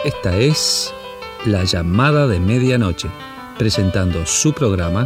Esta es La Llamada de Medianoche, presentando su programa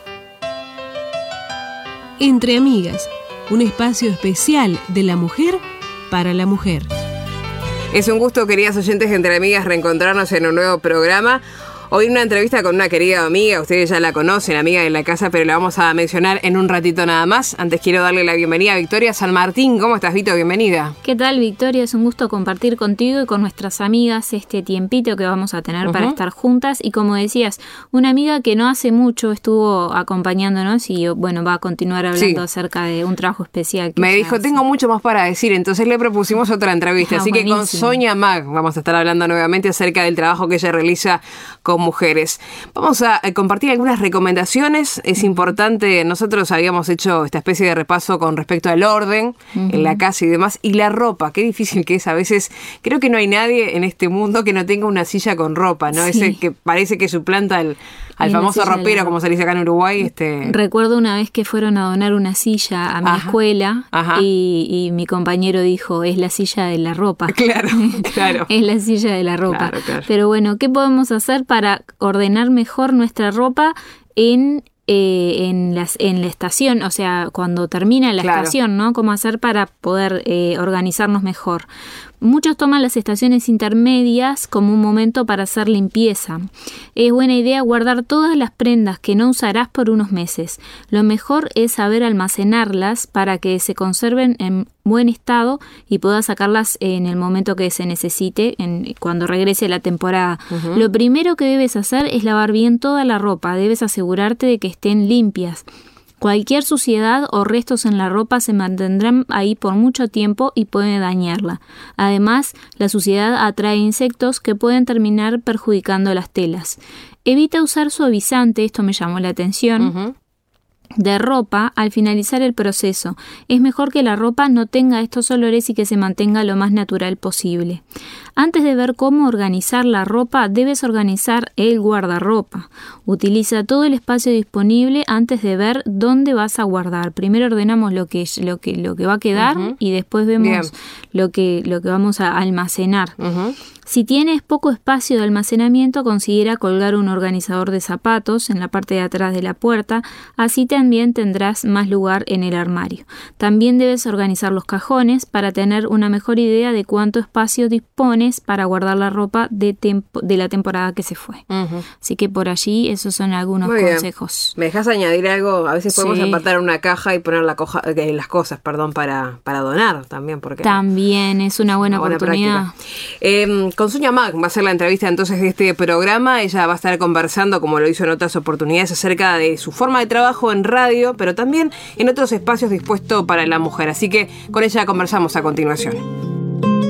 Entre Amigas, un espacio especial de la mujer para la mujer. Es un gusto, queridas oyentes de Entre Amigas, reencontrarnos en un nuevo programa. Hoy una entrevista con una querida amiga, ustedes ya la conocen, amiga de la casa, pero la vamos a mencionar en un ratito nada más. Antes quiero darle la bienvenida a Victoria San Martín. ¿Cómo estás, Vito? Bienvenida. ¿Qué tal, Victoria? Es un gusto compartir contigo y con nuestras amigas este tiempito que vamos a tener para estar juntas. Y como decías, una amiga que no hace mucho estuvo acompañándonos y bueno, va a continuar hablando acerca de un trabajo especial. Que me dijo, tengo mucho más para decir, entonces le propusimos otra entrevista. Así buenísimo. Que con Sonia Mag vamos a estar hablando nuevamente acerca del trabajo que ella realiza con mujeres. Vamos a compartir algunas recomendaciones. Es importante, nosotros habíamos hecho esta especie de repaso con respecto al orden en la casa y demás, y la ropa, qué difícil que es a veces. Creo que no hay nadie en este mundo que no tenga una silla con ropa, ¿no? Sí. Ese que parece que suplanta al famoso ropero, como se dice acá en Uruguay. Recuerdo una vez que fueron a donar una silla a mi escuela y mi compañero dijo, es la silla de la ropa. Claro. Es la silla de la ropa. Claro. Pero bueno, ¿qué podemos hacer para ordenar mejor nuestra ropa en la estación? O sea, cuando termina la estación, ¿no? ¿Cómo hacer para poder organizarnos mejor? Muchos toman las estaciones intermedias como un momento para hacer limpieza. Es buena idea guardar todas las prendas que no usarás por unos meses. Lo mejor es saber almacenarlas para que se conserven en buen estado y puedas sacarlas en el momento que se necesite, cuando regrese la temporada. Lo primero que debes hacer es lavar bien toda la ropa. Debes asegurarte de que estén limpias. Cualquier suciedad o restos en la ropa se mantendrán ahí por mucho tiempo y pueden dañarla. Además, la suciedad atrae insectos que pueden terminar perjudicando las telas. Evita usar suavizante, esto me llamó la atención, de ropa al finalizar el proceso. Es mejor que la ropa no tenga estos olores y que se mantenga lo más natural posible. Antes de ver cómo organizar la ropa, debes organizar el guardarropa. Utiliza todo el espacio disponible antes de ver dónde vas a guardar. Primero ordenamos lo que va a quedar y después vemos lo que vamos a almacenar. Si tienes poco espacio de almacenamiento, considera colgar un organizador de zapatos en la parte de atrás de la puerta, así también tendrás más lugar en el armario. También debes organizar los cajones para tener una mejor idea de cuánto espacio dispones para guardar la ropa de la temporada que se fue. Así que por allí esos son algunos consejos. ¿Me dejas añadir algo? A veces podemos apartar una caja y poner las cosas para donar también. Porque también es una buena oportunidad. Con Sonia Mag va a ser la entrevista entonces de este programa. Ella va a estar conversando, como lo hizo en otras oportunidades, acerca de su forma de trabajo en radio, pero también en otros espacios dispuestos para la mujer. Así que con ella conversamos a continuación.